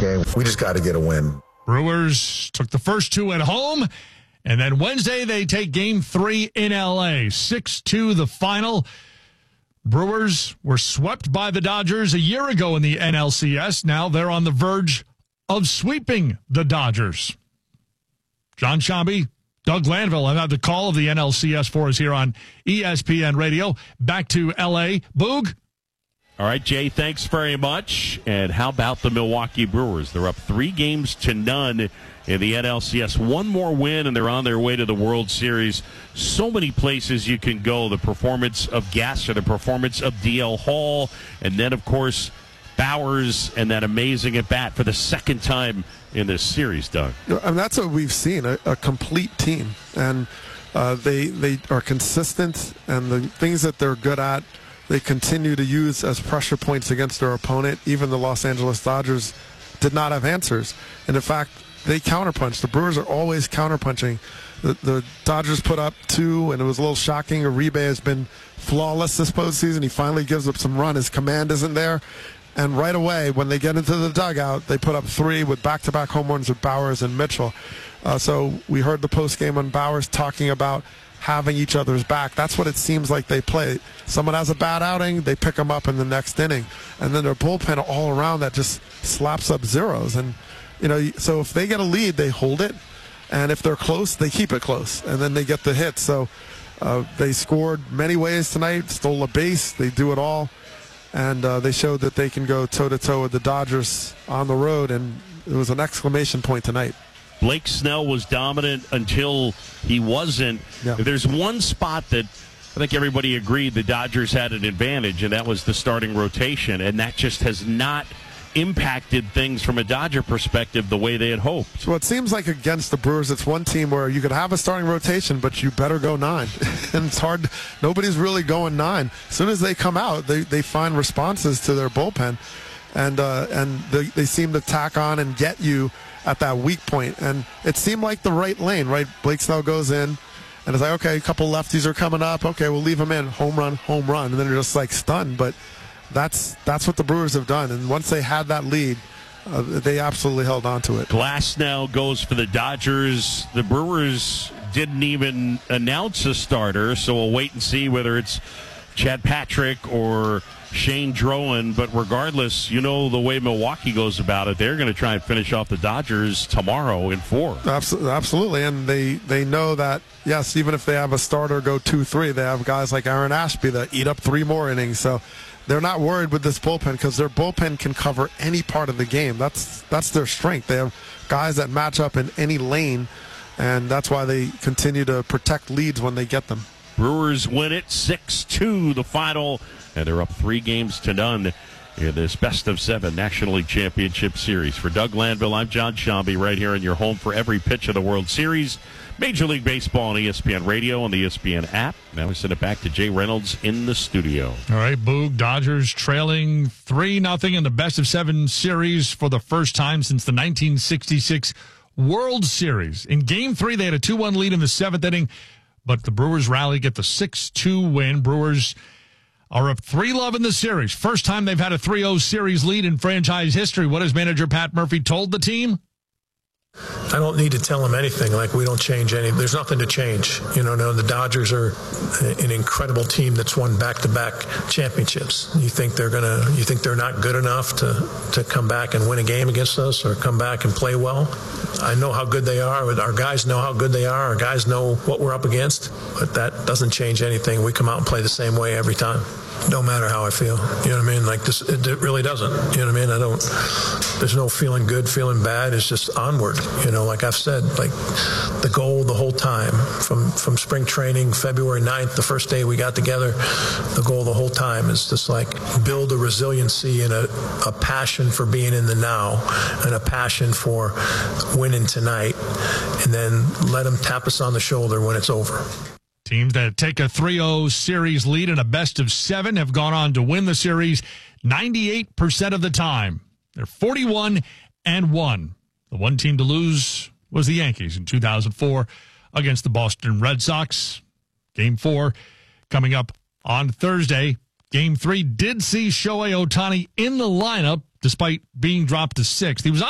game. We just got to get a win. Brewers took the first two at home, and then Wednesday they take Game 3 in L.A. 6-2 the final. Brewers were swept by the Dodgers a year ago in the NLCS. Now they're on the verge of sweeping the Dodgers. John Shambi, Doug Glanville have had the call of the NLCS for us here on ESPN Radio. Back to L.A. Boog. All right, Jay, thanks very much. And how about the Milwaukee Brewers? They're up 3-0 in the NLCS. One more win, and they're on their way to the World Series. So many places you can go. The performance of Gasser, the performance of D.L. Hall, and then, of course, Bowers and that amazing at-bat for the second time in this series, Doug. And that's what we've seen, a complete team. And they are consistent, and the things that they're good at, they continue to use as pressure points against their opponent. Even the Los Angeles Dodgers did not have answers. And, in fact, they counterpunch. The Brewers are always counterpunching. The Dodgers put up 2, and it was a little shocking. Uribe has been flawless this postseason. He finally gives up some run. His command isn't there. And right away, when they get into the dugout, they put up 3 with back-to-back home runs with Bowers and Mitchell. So we heard the postgame on Bowers talking about having each other's back. That's what it seems like they play. Someone has a bad outing, they pick them up in the next inning. And then their bullpen all around that just slaps up zeros. And, so if they get a lead, they hold it. And if they're close, they keep it close. And then they get the hit. So they scored many ways tonight, stole a base. They do it all. And they showed that they can go toe-to-toe with the Dodgers on the road. And it was an exclamation point tonight. Blake Snell was dominant until he wasn't. Yeah. There's one spot that I think everybody agreed the Dodgers had an advantage, and that was the starting rotation, and that just has not impacted things from a Dodger perspective the way they had hoped. So it seems like against the Brewers, it's one team where you could have a starting rotation, but you better go 9. And it's hard. Nobody's really going 9. As soon as they come out, they find responses to their bullpen, and they seem to tack on and get you at that weak point. And it seemed like the right lane, right? Blake Snell goes in, and it's like, okay, a couple lefties are coming up. Okay, we'll leave them in. Home run. And then you're just like stunned. But that's what the Brewers have done. And once they had that lead, they absolutely held on to it. Glasnow goes for the Dodgers. The Brewers didn't even announce a starter, so we'll wait and see whether it's Chad Patrick or Shane Drowan, but regardless, the way Milwaukee goes about it, they're going to try and finish off the Dodgers tomorrow in 4. Absolutely, and they know that, yes, even if they have a starter go 2-3, they have guys like Aaron Ashby that eat up 3 more innings, so they're not worried with this bullpen because their bullpen can cover any part of the game. That's their strength. They have guys that match up in any lane, and that's why they continue to protect leads when they get them. Brewers win it 6-2 the final, and they're up 3-0 in this best-of-7 National League Championship Series. For Doug Glanville, I'm John Shambi, right here in your home for every pitch of the World Series. Major League Baseball on ESPN Radio and the ESPN app. Now we send it back to Jay Reynolds in the studio. All right, Boog, Dodgers trailing 3-0 in the best-of-7 series for the first time since the 1966 World Series. In Game 3, they had a 2-1 lead in the 7th inning, but the Brewers rally, get the 6-2 win. Brewers are up 3-0 in the series. First time they've had a 3-0 series lead in franchise history. What has manager Pat Murphy told the team? I don't need to tell them anything. We don't change anything. There's nothing to change. The Dodgers are an incredible team that's won back-to-back championships. You think they're not good enough to come back and win a game against us or come back and play well? I know how good they are. Our guys know how good they are. Our guys know what we're up against. But that doesn't change anything. We come out and play the same way every time. No matter how I feel. You know what I mean? It really doesn't. You know what I mean? There's no feeling good, feeling bad. It's just onward. Like I've said, the goal the whole time from spring training, February 9th, the first day we got together, the goal the whole time is just build a resiliency and a passion for being in the now and a passion for winning tonight, and then let them tap us on the shoulder when it's over. Teams that take a 3-0 series lead in a best-of-7 have gone on to win the series 98% of the time. They're 41-1. The one team to lose was the Yankees in 2004 against the Boston Red Sox. Game 4 coming up on Thursday. Game 3 did see Shohei Ohtani in the lineup despite being dropped to 6th. He was